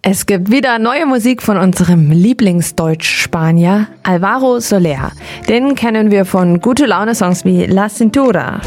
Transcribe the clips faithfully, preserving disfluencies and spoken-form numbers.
Es gibt wieder neue Musik von unserem Lieblingsdeutsch-Spanier Álvaro Soler. Den kennen wir von Gute-Laune-Songs wie La Cintura.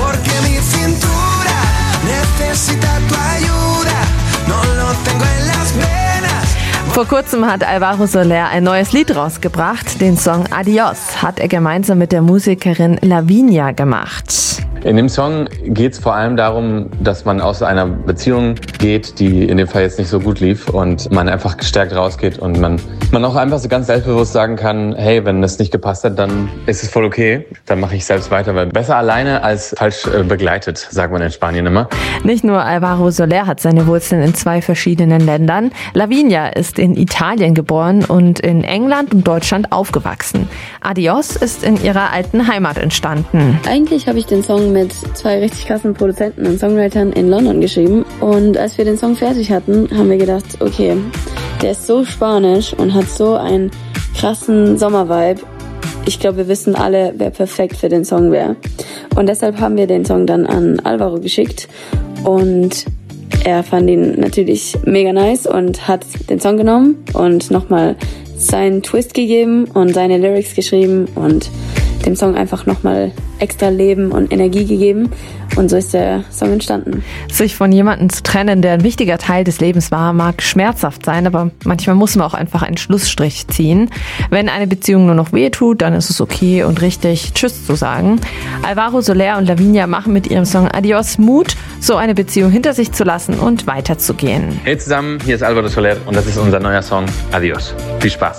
Vor kurzem hat Álvaro Soler ein neues Lied rausgebracht. Den Song Adiós hat er gemeinsam mit der Musikerin Lavinia gemacht. In dem Song geht es vor allem darum, dass man aus einer Beziehung geht, die in dem Fall jetzt nicht so gut lief und man einfach gestärkt rausgeht und man, man auch einfach so ganz selbstbewusst sagen kann, hey, wenn das nicht gepasst hat, dann ist es voll okay, dann mache ich selbst weiter, weil besser alleine als falsch begleitet, sagt man in Spanien immer. Nicht nur Álvaro Soler hat seine Wurzeln in zwei verschiedenen Ländern. Lavinia ist in Italien geboren und in England und Deutschland aufgewachsen. Adiós ist in ihrer alten Heimat entstanden. Eigentlich habe ich den Song mit zwei richtig krassen Produzenten und Songwritern in London geschrieben. Und als wir den Song fertig hatten, haben wir gedacht, okay, der ist so spanisch und hat so einen krassen Sommervibe. Ich glaube, wir wissen alle, wer perfekt für den Song wäre. Und deshalb haben wir den Song dann an Álvaro geschickt. Und er fand ihn natürlich mega nice und hat den Song genommen und nochmal seinen Twist gegeben und seine Lyrics geschrieben und dem Song einfach nochmal extra Leben und Energie gegeben. Und so ist der Song entstanden. Sich von jemandem zu trennen, der ein wichtiger Teil des Lebens war, mag schmerzhaft sein, aber manchmal muss man auch einfach einen Schlussstrich ziehen. Wenn eine Beziehung nur noch weh tut, dann ist es okay und richtig, Tschüss zu sagen. Álvaro Soler und Lavinia machen mit ihrem Song Adiós Mut, so eine Beziehung hinter sich zu lassen und weiterzugehen. Hey zusammen, hier ist Álvaro Soler und das ist unser neuer Song Adiós. Viel Spaß.